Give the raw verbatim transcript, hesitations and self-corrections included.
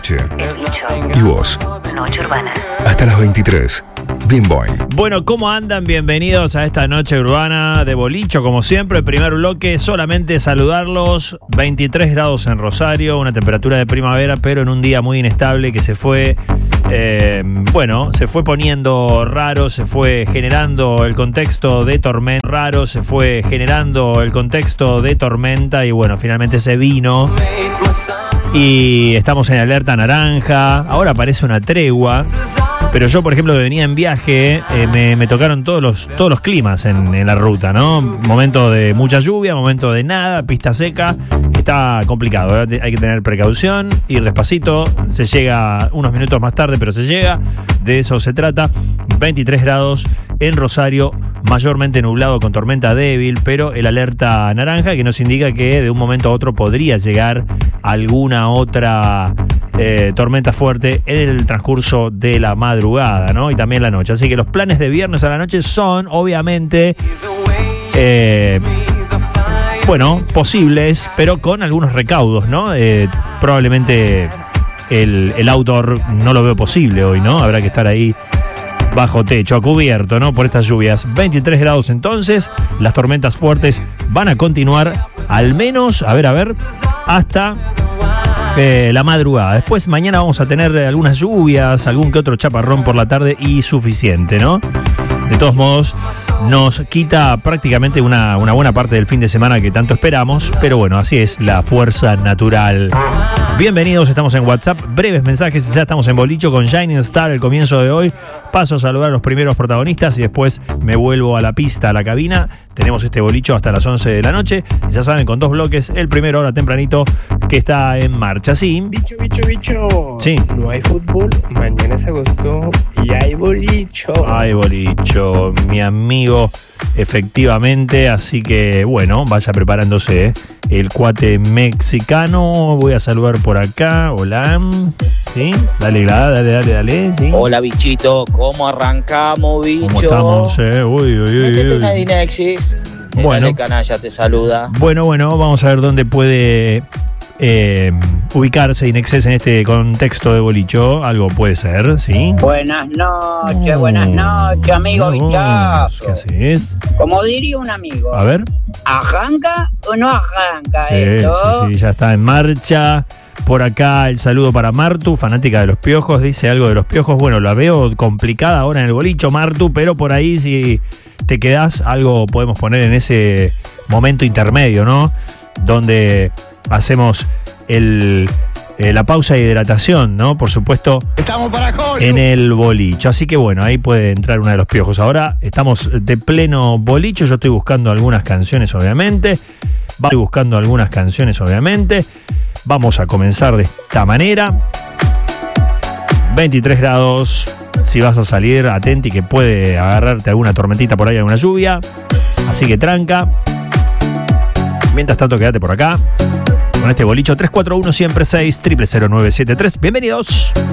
noche. El Bicho. Y vos. Noche Urbana. Hasta las veintitrés. Bien boy. Bueno, ¿cómo andan? Bienvenidos a esta noche urbana de Bolicho. Como siempre, el primer bloque, solamente saludarlos. veintitrés grados en Rosario, una temperatura de primavera, pero en un día muy inestable que se fue, eh, bueno, se fue poniendo raro, se fue generando el contexto de tormenta, raro, se fue generando el contexto de tormenta y bueno, finalmente se vino. Y estamos en alerta naranja, ahora parece una tregua. Pero yo, por ejemplo, que venía en viaje, eh, me, me tocaron todos los, todos los climas en, en la ruta, ¿no? Momento de mucha lluvia, momento de nada, pista seca. Está complicado, ¿eh? Hay que tener precaución, ir despacito. Se llega unos minutos más tarde, pero se llega. De eso se trata. veintitrés grados en Rosario, mayormente nublado con tormenta débil, pero el alerta naranja que nos indica que de un momento a otro podría llegar alguna otra eh, tormenta fuerte en el transcurso de la madrugada, ¿no? Y también la noche. Así que los planes de viernes a la noche son, obviamente, eh, bueno, posibles, pero con algunos recaudos, ¿no? Eh, probablemente el, el outdoor no lo veo posible hoy, ¿no? Habrá que estar ahí bajo techo, a cubierto, ¿no? Por estas lluvias. veintitrés grados entonces, las tormentas fuertes van a continuar al menos, a ver, a ver, hasta eh, la madrugada. Después mañana vamos a tener algunas lluvias, algún que otro chaparrón por la tarde y suficiente, ¿no? De todos modos, nos quita prácticamente una, una buena parte del fin de semana que tanto esperamos, pero bueno, así es la fuerza natural. Bienvenidos, estamos en WhatsApp, breves mensajes, ya estamos en Bolicho con Shining Star, el comienzo de hoy. Paso a saludar a los primeros protagonistas y después me vuelvo a la pista, a la cabina. Tenemos este Bolicho hasta las once de la noche, ya saben, con dos bloques, el primero ahora tempranito que está en marcha, ¿sí? Bicho, bicho, bicho. Sí. No hay fútbol, mañana es agosto y hay Bolicho. Hay Bolicho, mi amigo, efectivamente, así que bueno, vaya preparándose, ¿eh? El cuate mexicano, voy a saludar por acá, hola, ¿sí? Dale, dale, dale, dale, ¿sí? Hola, bichito, ¿cómo arrancamos, bicho? ¿Cómo estamos, eh? Uy, uy, uy, Métete uy. una Dinexis. Bueno. El canalla te saluda. Bueno, bueno, vamos a ver dónde puede eh, ubicarse Inexcess en este contexto de Bolicho. Algo puede ser, ¿sí? Buenas noches, Oh, buenas noches, amigo vos, bichazo. ¿qué haces? Como diría un amigo, A ver. ¿arranca o no arranca Sí, esto? sí, sí, ya está en marcha. Por acá el saludo para Martu, fanática de los piojos, dice algo de los piojos. Bueno, la veo complicada ahora en el Bolicho, Martu, pero por ahí si te quedás, algo podemos poner en ese momento intermedio, ¿no? Donde hacemos el, eh, la pausa de hidratación, ¿no? Por supuesto, Estamos para en el Bolicho. Así que bueno, ahí puede entrar una de los piojos. Ahora estamos de pleno Bolicho. Yo estoy buscando algunas canciones, obviamente. Estoy buscando algunas canciones, obviamente. Vamos a comenzar de esta manera. veintitrés grados. Si vas a salir, atenti que puede agarrarte alguna tormentita por ahí, alguna lluvia. Así que tranca. Mientras tanto, quédate por acá con este Bolicho tres cuatro uno siempre seis cero cero cero nueve siete tres. Bienvenidos.